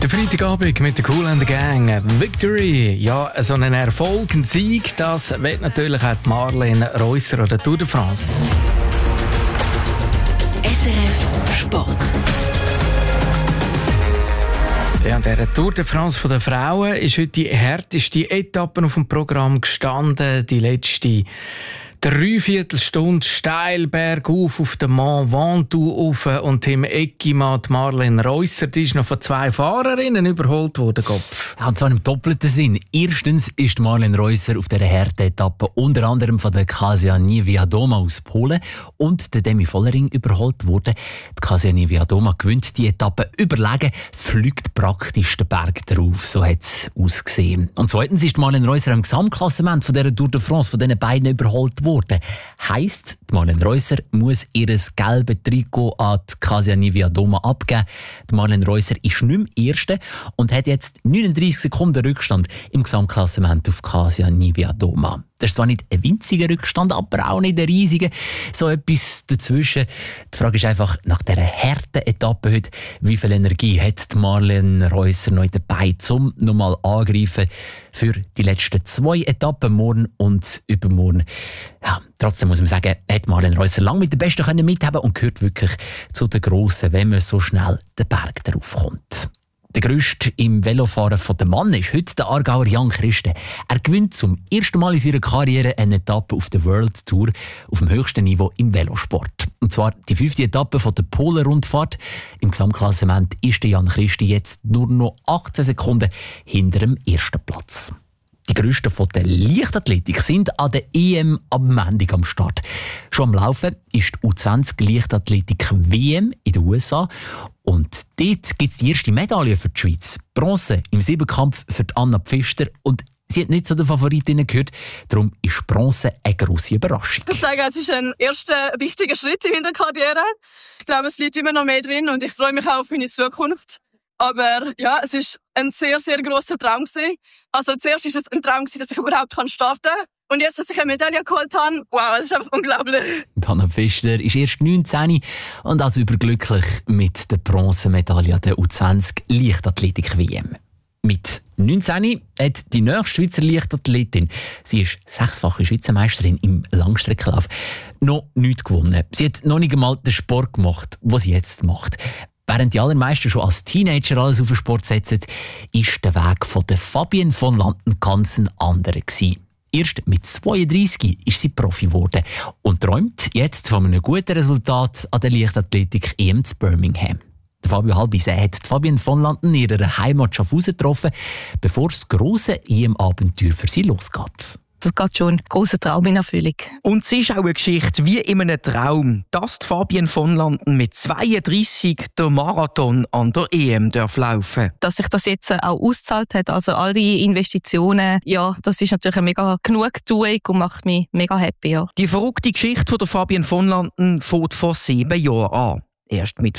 Der Freitagabend mit der Kool and the Gang. Victory. Ja, so einen Erfolg, ein Sieg, das will natürlich auch Marlene Reusser oder Tour de France. SRF Sport. Ja, der Tour de France der Frauen ist heute die härteste Etappe auf dem Programm gestanden. Die letzte 3/4 Stunde steil bergauf auf den Mont Ventoux rauf und im Eckimann Marlene Reusser, die ist noch von 2 Fahrerinnen überholt worden. Kopf. Ja, und zwar im doppelten Sinn. Erstens ist Marlene Reusser auf dieser Härte-Etappe unter anderem von der Kasia Niewiadoma aus Polen und der Demi Vollering überholt worden. Die Kasia Niewiadoma gewinnt die Etappe überlegen, fliegt praktisch den Berg drauf. So hat es ausgesehen. Und zweitens ist Marlene Reusser im Gesamtklassement von dieser Tour de France von diesen beiden überholt worden. Heisst, die Marlene Reusser muss ihr gelbes Trikot an die Kasia Niewiadoma abgeben. Die Marlene Reusser ist nicht mehr Erste und hat jetzt 39 Sekunden Rückstand im Gesamtklassement auf Kasia Niewiadoma. Das ist zwar nicht ein winziger Rückstand, aber auch nicht ein riesiger. So etwas dazwischen. Die Frage ist einfach, nach dieser harten Etappe heute, wie viel Energie hat die Marlene Reusser noch dabei, um nochmal angreifen für die letzten 2 Etappen, morgen und übermorgen. Ja, trotzdem muss man sagen, hat Marlene Reusser lange mit den Besten mithaben und gehört wirklich zu den Grossen, wenn man so schnell den Berg darauf kommt. Der grösste im Velofahren der Mann ist heute der Aargauer Jan Christen. Er gewinnt zum ersten Mal in seiner Karriere eine Etappe auf der World Tour auf dem höchsten Niveau im Velosport. Und zwar die 5. Etappe der Polen-Rundfahrt. Im Gesamtklassement ist der Jan Christen jetzt nur noch 18 Sekunden hinter dem ersten Platz. Die Grössten von der Leichtathletik sind an der EM am Montag am Start. Schon am Laufen ist die U20 Leichtathletik WM in den USA. Und dort gibt es die erste Medaille für die Schweiz. Bronze im Siebenkampf für Anna Pfister. Und sie hat nicht zu den Favoritinnen gehört. Darum ist Bronze eine grosse Überraschung. Ich würde sagen, es ist ein erster wichtiger Schritt in meiner Karriere. Ich glaube, es liegt immer noch mehr drin und ich freue mich auch auf meine Zukunft. Aber ja, es ist ein sehr, sehr grosser Traum gewesen. Also zuerst war es ein Traum gewesen, dass ich überhaupt starten kann. Und jetzt, dass ich eine Medaille geholt habe, wow, das ist einfach unglaublich. Anna Pfister ist erst 19 und also überglücklich mit der Bronzemedaille der U20 Leichtathletik-WM. Mit 19 hat die nächste Schweizer Leichtathletin, sie ist 6-fache Schweizer Meisterin im Langstreckenlauf, noch nichts gewonnen. Sie hat noch nicht einmal den Sport gemacht, den sie jetzt macht. Während die allermeisten schon als Teenager alles auf den Sport setzen, ist der Weg von der Fabienne von Landen ganz ein anderer gewesen. Erst mit 32 ist sie Profi geworden und träumt jetzt von einem guten Resultat an der Leichtathletik EM zu Birmingham. Der Fabio Halbise hat die Fabienne von Landen in ihrer Heimat Schaffhausen getroffen, bevor das grosse EM-Abenteuer für sie losgeht. Das geht schon ein grosser Traum in Erfüllung. Und es ist auch eine Geschichte wie in einem Traum, dass die Fabienne von Landen mit 32 den Marathon an der EM laufen darf. Dass sich das jetzt auch ausgezahlt hat, also all die Investitionen, ja, das ist natürlich eine mega Genugtuung und macht mich mega happy. Ja. Die verrückte Geschichte von der Fabienne von Landen fängt vor 7 Jahren an. Erst mit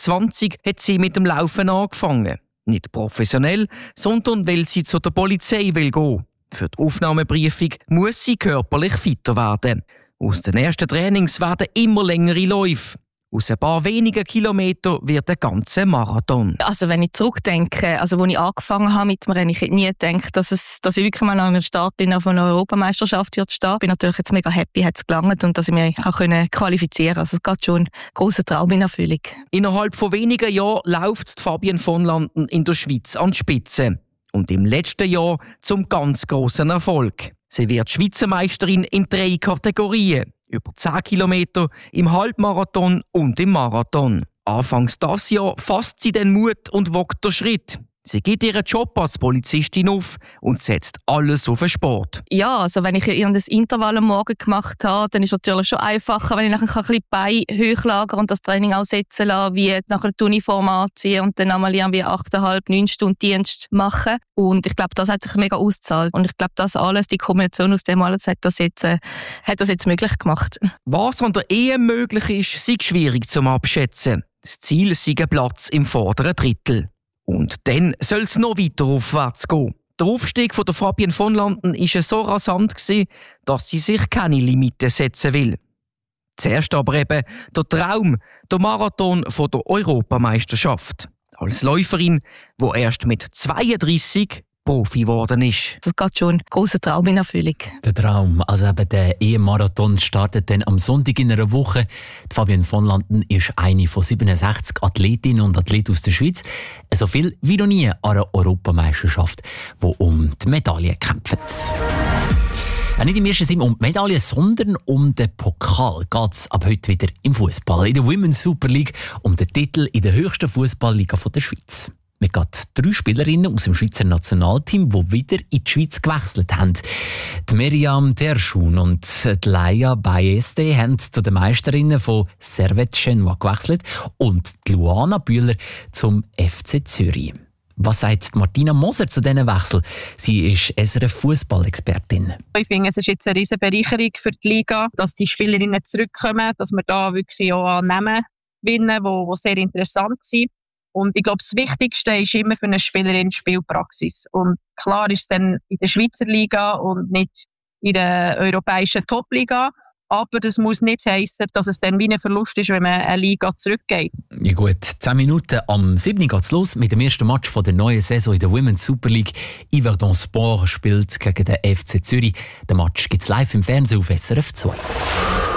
25 hat sie mit dem Laufen angefangen. Nicht professionell, sondern weil sie zu der Polizei gehen will. Für die Aufnahmeprüfung muss sie körperlich fitter werden. Aus den ersten Trainings werden immer längere Läufe. Aus ein paar wenigen Kilometern wird der ganze Marathon. Also wenn ich zurückdenke, also als ich angefangen habe mit dem Rennen, ich hätte nie gedacht, dass ich wirklich mal an einer Startlinie von einer Europameisterschaft stehen. Ich bin natürlich jetzt mega happy, hat es gelangt und dass ich mich auch qualifizieren konnte. Also es geht schon ein grosser Traum in Erfüllung. Innerhalb von wenigen Jahren läuft die Fabienne von Landen in der Schweiz an die Spitze. Und im letzten Jahr zum ganz grossen Erfolg. Sie wird Schweizer Meisterin in 3 Kategorien. Über 10 Kilometer, im Halbmarathon und im Marathon. Anfangs dieses Jahr fasst sie den Mut und wagt den Schritt. Sie gibt ihren Job als Polizistin auf und setzt alles auf den Sport. Ja, also wenn ich irgendein Intervall am Morgen gemacht habe, dann ist es natürlich schon einfacher, wenn ich nachher ein bisschen Beine hochlagern und das Training auch setzen lasse, wie nachher die Uniform anziehen und dann einmal irgendwie 8,5-9 Stunden Dienst machen. Und ich glaube, das hat sich mega ausgezahlt. Und ich glaube, das alles, die Kombination aus dem alles, hat das jetzt möglich gemacht. Was an der EM möglich ist, sei schwierig zum Abschätzen. Das Ziel sei ein Platz im vorderen Drittel. Und dann soll es noch weiter aufwärts gehen. Der Aufstieg von der Fabienne von Landen war so rasant, dass sie sich keine Limite setzen will. Zuerst aber eben der Traum, der Marathon von der Europameisterschaft. Als Läuferin, die erst mit 32 Profi geworden ist. Das geht schon ein grosser Traum in Erfüllung. Der Traum, also eben der EM-Marathon startet dann am Sonntag in einer Woche. Die Fabienne von Landen ist eine von 67 Athletinnen und Athleten aus der Schweiz. So viel wie noch nie an einer Europameisterschaft, die um die Medaille kämpft. Ja, nicht im ersten Sinn um die Medaille, sondern um den Pokal geht es ab heute wieder im Fußball. In der Women's Super League um den Titel in der höchsten Fußballliga der Schweiz. Wir haben 3 Spielerinnen aus dem Schweizer Nationalteam, die wieder in die Schweiz gewechselt haben. Die Miriam Terschun und die Laia Baeste haben zu den Meisterinnen von Servette Genoa gewechselt und die Luana Bühler zum FC Zürich. Was sagt Martina Moser zu diesen Wechsel? Sie ist SRF-Fußball-Expertin. Ich finde, es ist jetzt eine riesige Bereicherung für die Liga, dass die Spielerinnen zurückkommen, dass wir da wirklich auch Namen gewinnen, die sehr interessant sind. Und ich glaube, das Wichtigste ist immer für eine Spielerin Spielpraxis. Und klar ist es dann in der Schweizer Liga und nicht in der europäischen Top-Liga. Aber das muss nicht heissen, dass es dann wie ein Verlust ist, wenn man eine Liga zurückgeht. Ja gut, 10 Minuten am 7. geht es los mit dem ersten Match von der neuen Saison in der Women's Super League. Yverdon Sport spielt gegen den FC Zürich. Den Match gibt es live im Fernsehen auf SRF 2.